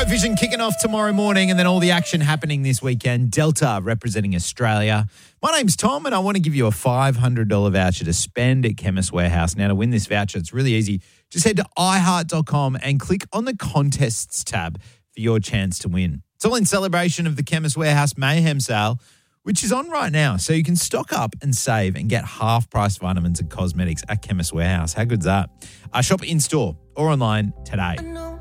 Eurovision kicking off tomorrow morning and then all the action happening this weekend. Delta representing Australia. My name's Tom and I want to give you a $500 voucher to spend at Chemist Warehouse. Now, to win this voucher, it's really easy. Just head to iHeart.com and click on the contests tab for your chance to win. It's all in celebration of the Chemist Warehouse Mayhem sale, which is on right now. So you can stock up and save and get half-price vitamins and cosmetics at Chemist Warehouse. How good's that? Shop in-store or online today.